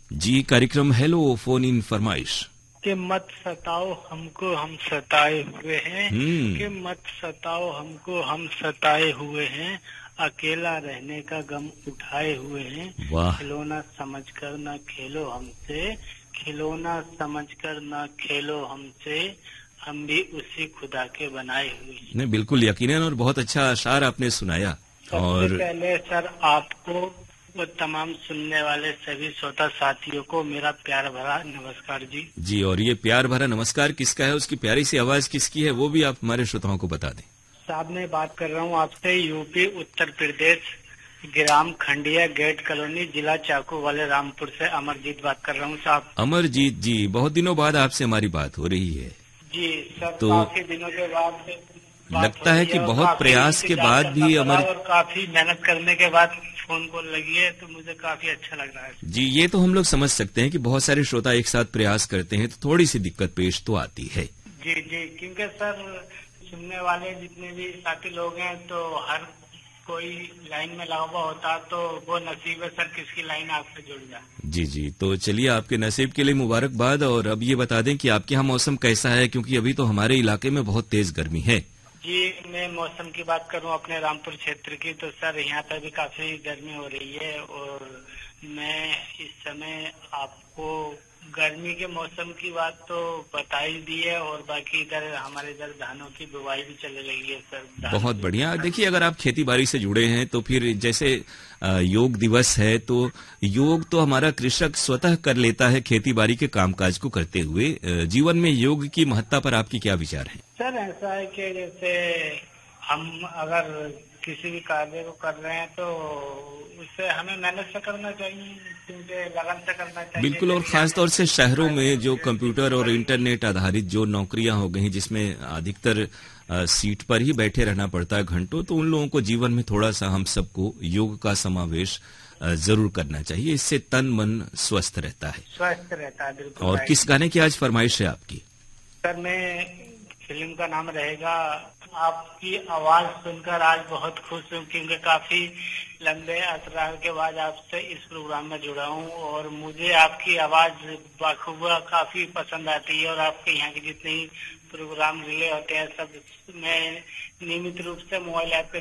जी, कार्यक्रम hello phone in फरमाइश। कि मत सताओ हमको हम सताए हुए हैं, कि हम्म। मत सताओ हमको हम सताए हुए हैं, अकेला रहने का गम उठाए हुए हैं, वाह। खिलौना समझकर न खेलो हमसे, खिलौना समझकर न खेलो हमसे, हम भी उसी खुदा के बनाए हुए हैं। नहीं, बिल्कुल यकीनन, और बहुत अच्छा अशार आपने सुनाया। सबसे और पहले सर आपको वो तमाम सुनने वाले सभी श्रोता साथियों को मेरा प्यार भरा नमस्कार जी। जी, और ये प्यार भरा नमस्कार किसका है, उसकी प्यारी सी आवाज किसकी है, वो भी आप हमारे श्रोताओं को बता दें। साहब मैं बात कर रहा हूँ आपसे यूपी उत्तर प्रदेश, ग्राम खंडिया गेट कॉलोनी, जिला चाकू वाले रामपुर से अमरजीत बात कर रहा हूँ साहब। अमरजीत जी, बहुत दिनों बाद आपसे हमारी बात हो रही है। जी सर, तो काफी दिनों के बाद बात हो लगता है रही कि है और बहुत काफी प्रयास के इंतजार बाद करना भी पड़ा अमर और काफी मेहनत करने के बाद फोन कॉल लगी है, तो मुझे काफी अच्छा लग रहा है जी, ये तो हम लोग समझ सकते हैं कि बहुत सारे श्रोता एक साथ प्रयास करते हैं तो थोड़ी सी दिक्कत पेश तो आती है। जी जी, क्योंकि सर सुनने वाले जितने भी साथी लोग हैं तो हर कोई लाइन में लगा हुआ होता, तो वो नसीब है सर किसकी लाइन आपसे जुड़ जाए। जी जी, तो चलिए आपके नसीब के लिए मुबारकबाद। और अब ये बता दें कि आपके यहाँ मौसम कैसा है, क्योंकि अभी तो हमारे इलाके में बहुत तेज गर्मी है। जी, मैं मौसम की बात करूं अपने रामपुर क्षेत्र की, तो सर यहाँ पर भी काफी गर्मी हो रही है और मैं इस समय आपको गर्मी के मौसम की बात तो बता ही दी है, और बाकी इधर हमारे इधर धानों की बुवाई भी चलने लगी है सर। बहुत बढ़िया। देखिए, अगर आप खेती बाड़ी से जुड़े हैं तो फिर जैसे योग दिवस है, तो योग तो हमारा कृषक स्वतः कर लेता है खेती बाड़ी के कामकाज को करते हुए। जीवन में योग की महत्ता पर आपके क्या विचार हैं? सर ऐसा है कि जैसे हम अगर किसी भी कार्य को कर रहे हैं तो उससे हमें मेहनत से करना चाहिए, क्योंकि लगन से करना चाहिए। बिल्कुल, और खास तौर से शहरों में जो कंप्यूटर और इंटरनेट आधारित जो नौकरियां हो गई, जिसमें अधिकतर सीट पर ही बैठे रहना पड़ता है घंटों, तो उन लोगों को जीवन में थोड़ा सा हम सबको योग का समावेश जरूर करना चाहिए। इससे तन मन स्वस्थ रहता है। स्वस्थ रहता है, बिल्कुल। और किस गाने की आज फरमाइश है आपकी? सर मैं फिल्म का नाम रहेगा आपकी आवाज सुनकर आज बहुत खुश हूँ, क्योंकि काफी लंबे अंतराल के बाद आपसे इस प्रोग्राम में जुड़ा हूँ और मुझे आपकी आवाज बखूबा काफी पसंद आती है, और आपके यहाँ के जितने ही प्रोग्राम रिले होते हैं सब मैं नियमित रूप से मोबाइल ऐप पे